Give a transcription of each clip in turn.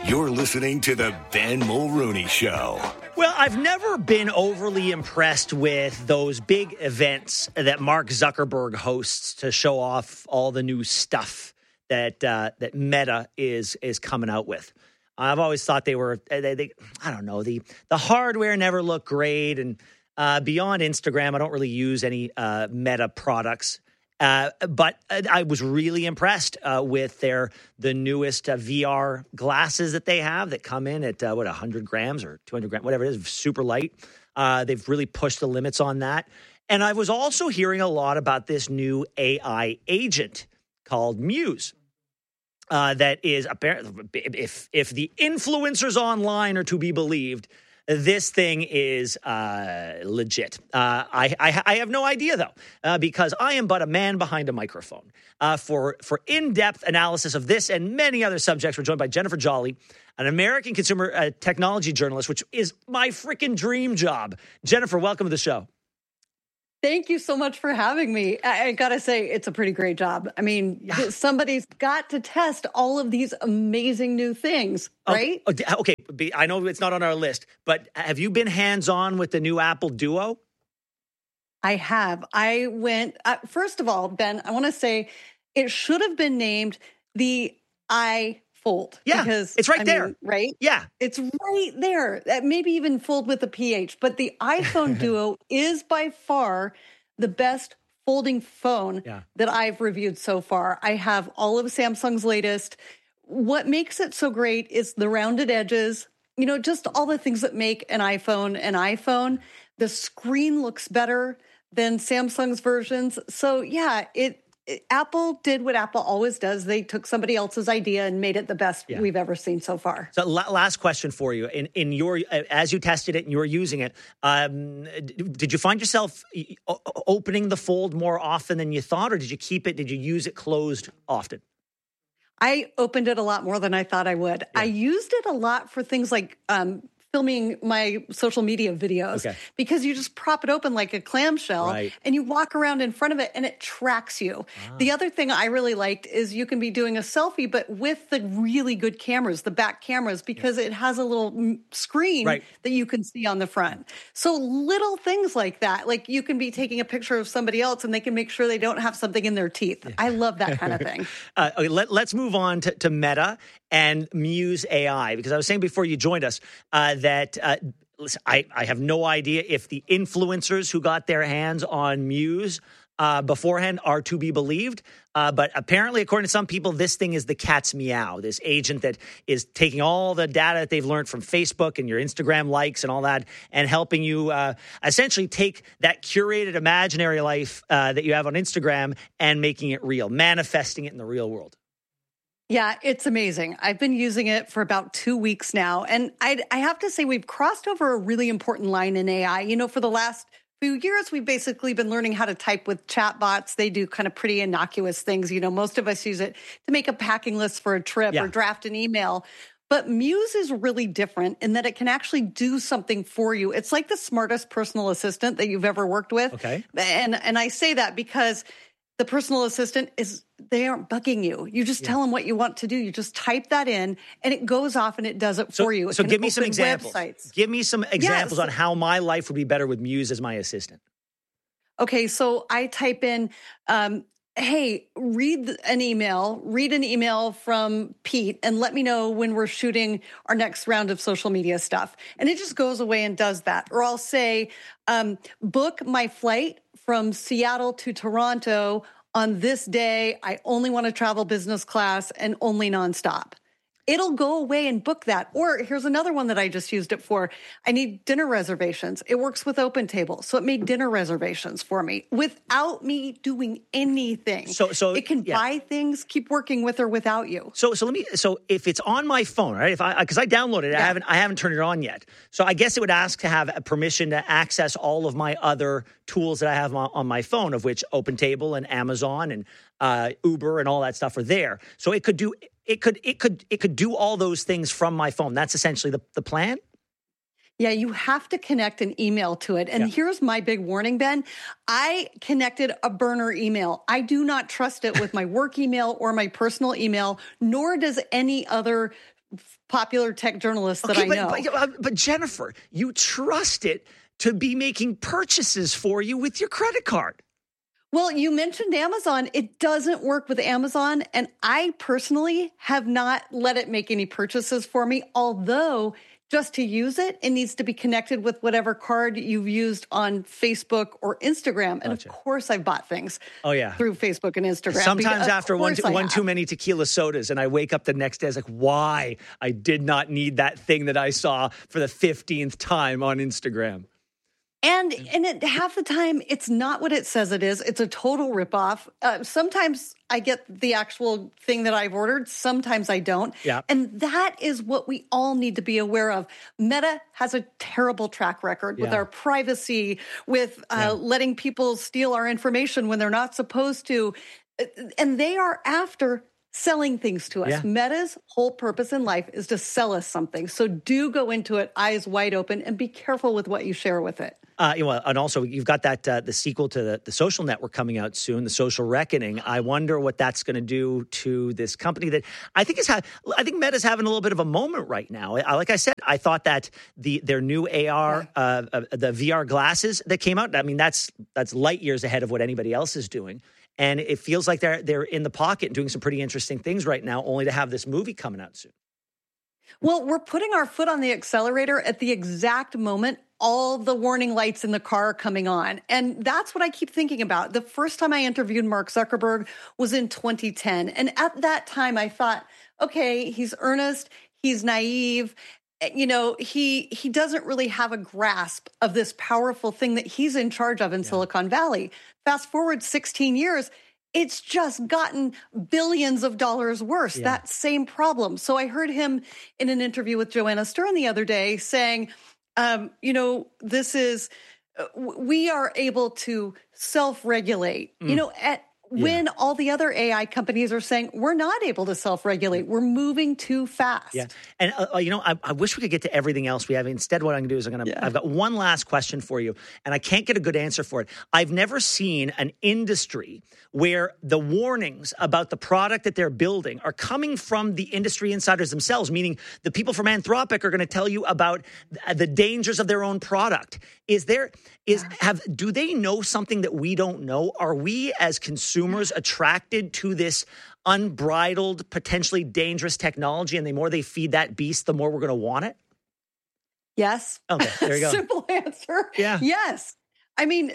You're listening to the Ben Mulrooney Show. Well, I've never been overly impressed with those big events that Mark Zuckerberg hosts to show off all the new stuff that Meta is coming out with. I've always thought they were, I don't know, the hardware never looked great. And beyond Instagram, I don't really use any Meta products. But I was really impressed with the newest VR glasses that they have that come in at 100 grams or 200 grams, whatever it is, super light. They've really pushed the limits on that. And I was also hearing a lot about this new AI agent called Muse. That is apparently, if the influencers online are to be believed, this thing is legit. I have no idea, though, because I am but a man behind a microphone. For in-depth analysis of this and many other subjects, we're joined by Jennifer Jolly, an American consumer technology journalist, which is my freaking dream job. Jennifer, welcome to the show. Thank you so much for having me. I got to say, it's a pretty great job. I mean, somebody's got to test all of these amazing new things, right? Okay. I know it's not on our list, but have you been hands-on with the new Apple Duo? I have. I went, first of all, Ben, I want to say it should have been named the iFold. Yeah, because it's right there. Right? Yeah. It's right there. Maybe even fold with a PH. But the iPhone Duo is by far the best folding phone that I've reviewed so far. I have all of Samsung's latest. What makes it so great is the rounded edges, just all the things that make an iPhone an iPhone. The screen looks better than Samsung's versions. So yeah, Apple did what Apple always does. They took somebody else's idea and made it the best we've ever seen so far. So last question for you. In your, as you tested it and you were using it, did you find yourself opening the Fold more often than you thought, or did you keep it? Did you use it closed often? I opened it a lot more than I thought I would. Yeah. I used it a lot for things like filming my social media videos because you just prop it open like a clamshell and you walk around in front of it and it tracks you. The other thing I really liked is you can be doing a selfie, but with the really good cameras, the back cameras, because it has a little screen that you can see on the front. So little things like that, like you can be taking a picture of somebody else and they can make sure they don't have something in their teeth. I love that kind of thing. Let's move on to Meta and Muse AI, because I was saying before you joined us that listen, I have no idea if the influencers who got their hands on Muse beforehand are to be believed. But apparently, according to some people, this thing is the cat's meow, this agent that is taking all the data that they've learned from Facebook and your Instagram likes and all that and helping you essentially take that curated imaginary life that you have on Instagram and making it real, manifesting it in the real world. Yeah, it's amazing. I've been using it for about 2 weeks now. And I have to say we've crossed over a really important line in AI. For the last few years, we've basically been learning how to type with chatbots. They do kind of pretty innocuous things. Most of us use it to make a packing list for a trip or draft an email. But Muse is really different in that it can actually do something for you. It's like the smartest personal assistant that you've ever worked with. Okay. And I say that because the personal assistant they aren't bugging you. You just tell them what you want to do. You just type that in and it goes off and it does it for you. So give me some examples. Websites. Give me some examples on how my life would be better with Muse as my assistant. Okay, so I type in, hey, read an email from Pete and let me know when we're shooting our next round of social media stuff. And it just goes away and does that. Or I'll say, book my flight from Seattle to Toronto on this day. I only want to travel business class and only nonstop. It'll go away and book that. Or here's another one that I just used it for. I need dinner reservations. It works with OpenTable. So it made dinner reservations for me without me doing anything. So it can buy things, keep working with or without you. So if it's on my phone, right? Because I downloaded it, I haven't turned it on yet. So I guess it would ask to have a permission to access all of my other tools that I have on my phone, of which OpenTable and Amazon and Uber and all that stuff are there. So it could do all those things from my phone. That's essentially the plan. Yeah, you have to connect an email to it. And here's my big warning, Ben. I connected a burner email. I do not trust it with my work email or my personal email, nor does any other popular tech journalists that I know. But Jennifer, you trust it to be making purchases for you with your credit card. Well, you mentioned Amazon. It doesn't work with Amazon, and I personally have not let it make any purchases for me, although just to use it, it needs to be connected with whatever card you've used on Facebook or Instagram. And of course, I've bought things through Facebook and Instagram. Sometimes after one too many tequila sodas, and I wake up the next day, I was like, why? I did not need that thing that I saw for the 15th time on Instagram. And half the time, it's not what it says it is. It's a total ripoff. Sometimes I get the actual thing that I've ordered. Sometimes I don't. Yeah. And that is what we all need to be aware of. Meta has a terrible track record with our privacy, with letting people steal our information when they're not supposed to. And they are after selling things to us. Yeah. Meta's whole purpose in life is to sell us something. So do go into it eyes wide open and be careful with what you share with it. And also you've got that the sequel to the Social Network coming out soon, The Social Reckoning. I wonder what that's going to do to this company that I think Meta's having a little bit of a moment right now. Like I said, I thought that their new AR, the VR glasses that came out, I mean, that's light years ahead of what anybody else is doing. And it feels like they're in the pocket and doing some pretty interesting things right now, only to have this movie coming out soon. Well, we're putting our foot on the accelerator at the exact moment all the warning lights in the car are coming on. And that's what I keep thinking about. The first time I interviewed Mark Zuckerberg was in 2010. And at that time, I thought, okay, he's earnest, he's naive. You know, he doesn't really have a grasp of this powerful thing that he's in charge of in Silicon Valley. Fast forward 16 years, it's just gotten billions of dollars worse, that same problem. So I heard him in an interview with Joanna Stern the other day saying, we are able to self-regulate, when all the other AI companies are saying we're not able to self-regulate. We're moving too fast. Yeah. And, I wish we could get to everything else we have. Instead, what I'm going to do is I've got one last question for you, and I can't get a good answer for it. I've never seen an industry where the warnings about the product that they're building are coming from the industry insiders themselves, meaning the people from Anthropic are going to tell you about the dangers of their own product. Do they know something that we don't know? Are we as consumers attracted to this unbridled, potentially dangerous technology, and the more they feed that beast, the more we're going to want it? Yes. Okay, there you go. Simple answer. Yeah. Yes. I mean,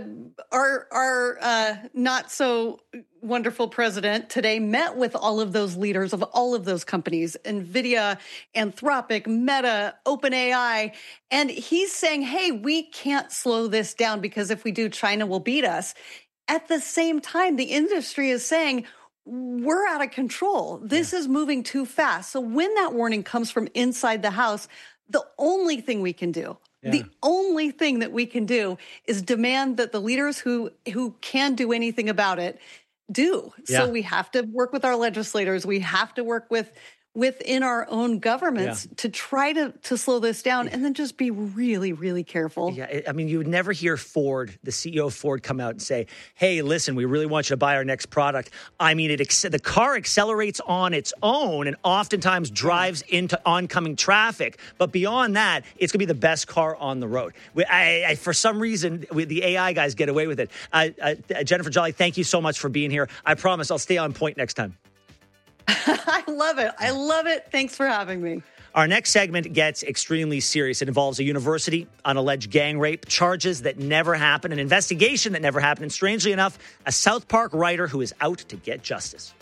our not so wonderful president today met with all of those leaders of all of those companies, NVIDIA, Anthropic, Meta, OpenAI, and he's saying, hey, we can't slow this down because if we do, China will beat us. At the same time, the industry is saying, we're out of control. This is moving too fast. So when that warning comes from inside the house, the only thing we can do, the only thing that we can do is demand that the leaders who can do anything about it do. So we have to work with our legislators. We have to work within our own governments to try to slow this down and then just be really, really careful. Yeah, I mean, you would never hear Ford, the CEO of Ford, come out and say, hey, listen, we really want you to buy our next product. I mean, the car accelerates on its own and oftentimes drives into oncoming traffic. But beyond that, it's going to be the best car on the road. For some reason, the AI guys get away with it. Jennifer Jolly, thank you so much for being here. I promise I'll stay on point next time. I love it. I love it. Thanks for having me. Our next segment gets extremely serious. It involves a university, an alleged gang rape, charges that never happened, an investigation that never happened, and strangely enough, a South Park writer who is out to get justice.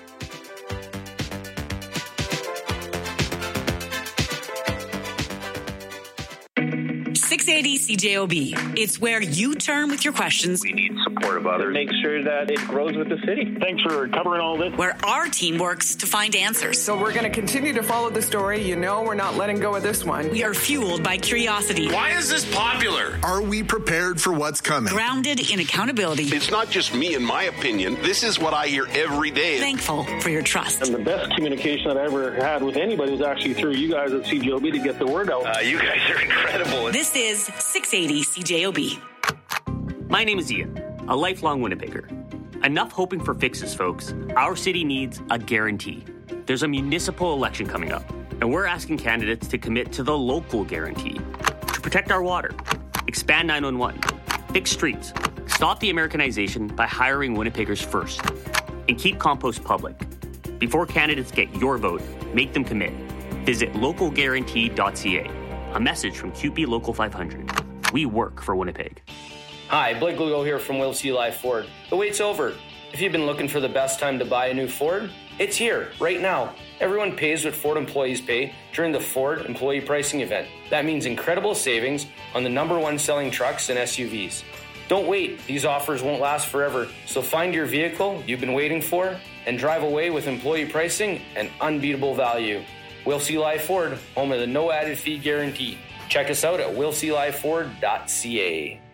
680 CJOB. It's where you turn with your questions. We need support of others. Make sure that it grows with the city. Thanks for covering all this. Where our team works to find answers. So we're going to continue to follow the story. You know we're not letting go of this one. We are fueled by curiosity. Why is this popular? Are we prepared for what's coming? Grounded in accountability. It's not just me and my opinion. This is what I hear every day. Thankful for your trust. And the best communication that I ever had with anybody was actually through you guys at CJOB to get the word out. You guys are incredible. This is 680 CJOB. My name is Ian, a lifelong Winnipegger. Enough hoping for fixes, folks. Our city needs a guarantee. There's a municipal election coming up. And we're asking candidates to commit to the local guarantee to protect our water, expand 911, fix streets, stop the Americanization by hiring Winnipeggers first, and keep compost public. Before candidates get your vote, make them commit. Visit localguarantee.ca. A message from QP Local 500. We work for Winnipeg. Hi, Blake Lugo here from Will C. Live Ford. The wait's over. If you've been looking for the best time to buy a new Ford, it's here, right now. Everyone pays what Ford employees pay during the Ford Employee Pricing Event. That means incredible savings on the #1 selling trucks and SUVs. Don't wait. These offers won't last forever. So find your vehicle you've been waiting for and drive away with employee pricing and unbeatable value. Will C. Live Ford, home of the no added fee guarantee. Check us out at willclifeford.ca.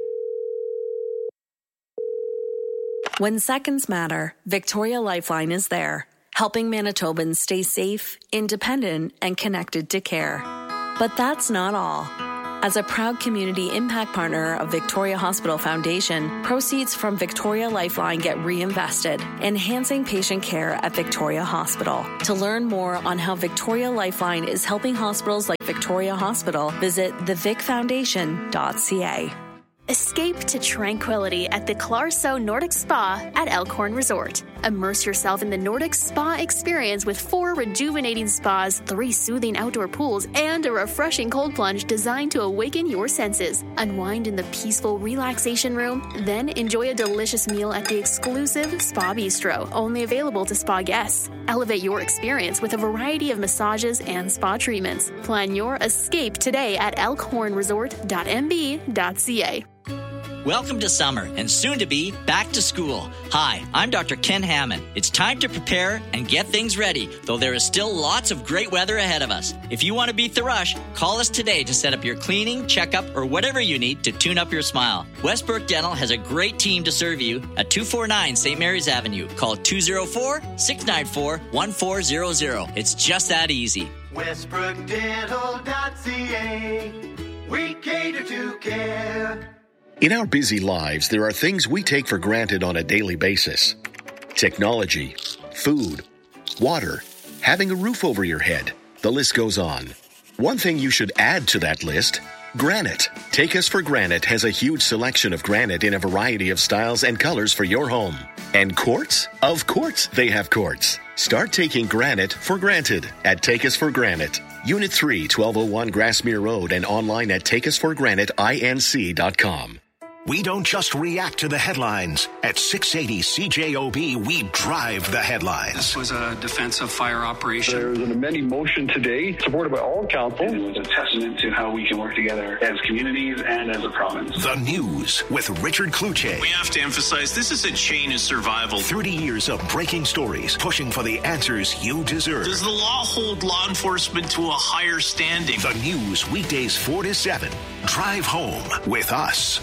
When seconds matter, Victoria Lifeline is there, helping Manitobans stay safe, independent, and connected to care. But that's not all. As a proud community impact partner of Victoria Hospital Foundation, proceeds from Victoria Lifeline get reinvested, enhancing patient care at Victoria Hospital. To learn more on how Victoria Lifeline is helping hospitals like Victoria Hospital, visit thevicfoundation.ca. Escape to tranquility at the Clarso Nordic Spa at Elkhorn Resort. Immerse yourself in the Nordic Spa experience with 4 rejuvenating spas, 3 soothing outdoor pools, and a refreshing cold plunge designed to awaken your senses. Unwind in the peaceful relaxation room, then enjoy a delicious meal at the exclusive Spa Bistro, only available to spa guests. Elevate your experience with a variety of massages and spa treatments. Plan your escape today at elkhornresort.mb.ca. Welcome to summer and soon to be back to school. Hi, I'm Dr. Ken Hammond. It's time to prepare and get things ready, though there is still lots of great weather ahead of us. If you want to beat the rush, call us today to set up your cleaning, checkup, or whatever you need to tune up your smile. Westbrook Dental has a great team to serve you at 249 St. Mary's Avenue. Call 204-694-1400. It's just that easy. WestbrookDental.ca. We cater to care. In our busy lives, there are things we take for granted on a daily basis. Technology, food, water, having a roof over your head. The list goes on. One thing you should add to that list, granite. Take Us for Granite has a huge selection of granite in a variety of styles and colors for your home. And quartz? Of course they have quartz. Start taking granite for granted at Take Us for Granite. Unit 3, 1201 Grassmere Road, and online at takeusforgranitinc.com. We don't just react to the headlines. At 680 CJOB, we drive the headlines. This was a defensive fire operation. There was an amending motion today, supported by all council. It was a testament to how we can work together as communities and as a province. The News with Richard Kluche. We have to emphasize this is a chain of survival. 30 years of breaking stories, pushing for the answers you deserve. Does the law hold law enforcement to a higher standing? The News, weekdays 4 to 7. Drive home with us.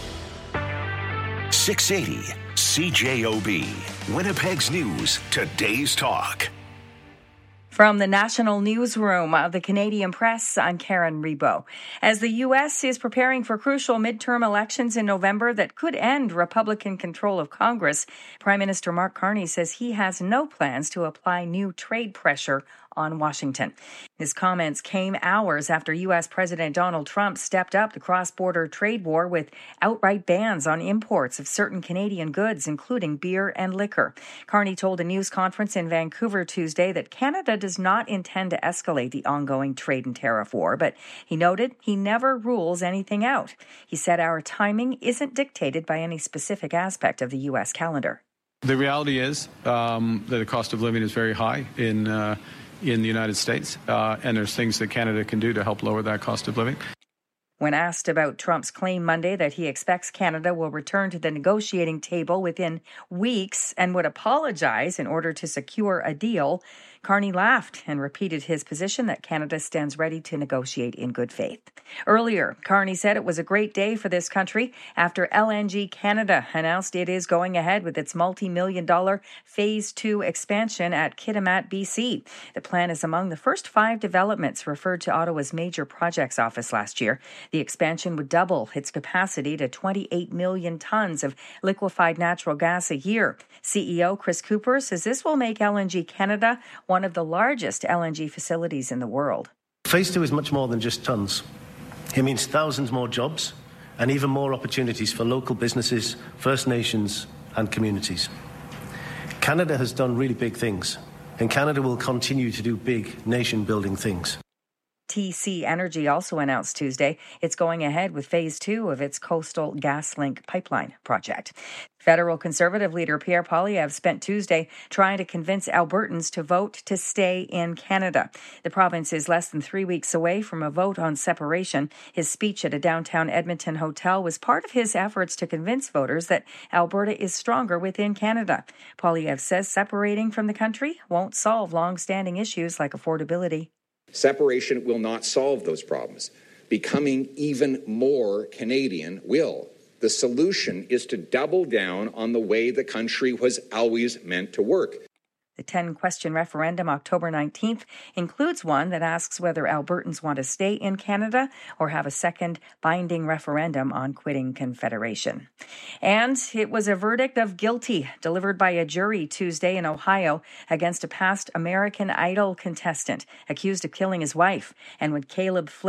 680 CJOB, Winnipeg's News, today's talk. From the National Newsroom of the Canadian Press, I'm Karen Rebo. As the U.S. is preparing for crucial midterm elections in November that could end Republican control of Congress, Prime Minister Mark Carney says he has no plans to apply new trade pressure on Washington. His comments came hours after U.S. President Donald Trump stepped up the cross-border trade war with outright bans on imports of certain Canadian goods, including beer and liquor. Carney told a news conference in Vancouver Tuesday that Canada does not intend to escalate the ongoing trade and tariff war, but he noted he never rules anything out. He said our timing isn't dictated by any specific aspect of the U.S. calendar. The reality is that the cost of living is very high in the United States, and there's things that Canada can do to help lower that cost of living. When asked about Trump's claim Monday that he expects Canada will return to the negotiating table within weeks and would apologize in order to secure a deal, Carney laughed and repeated his position that Canada stands ready to negotiate in good faith. Earlier, Carney said it was a great day for this country after LNG Canada announced it is going ahead with its multi-million-dollar Phase 2 expansion at Kitimat, BC. The plan is among the first 5 developments referred to Ottawa's major projects office last year. The expansion would double its capacity to 28 million tons of liquefied natural gas a year. CEO Chris Cooper says this will make LNG Canada one one of the largest LNG facilities in the world. Phase 2 is much more than just tons. It means thousands more jobs and even more opportunities for local businesses, First Nations and communities. Canada has done really big things, and Canada will continue to do big nation-building things. TC Energy also announced Tuesday it's going ahead with Phase 2 of its Coastal GasLink pipeline project. Federal Conservative leader Pierre Poilievre spent Tuesday trying to convince Albertans to vote to stay in Canada. The province is less than 3 weeks away from a vote on separation. His speech at a downtown Edmonton hotel was part of his efforts to convince voters that Alberta is stronger within Canada. Poilievre says separating from the country won't solve long-standing issues like affordability. Separation will not solve those problems. Becoming even more Canadian will. The solution is to double down on the way the country was always meant to work. The 10-question referendum October 19th includes one that asks whether Albertans want to stay in Canada or have a second binding referendum on quitting Confederation. And it was a verdict of guilty delivered by a jury Tuesday in Ohio against a past American Idol contestant accused of killing his wife. And when Caleb Flynn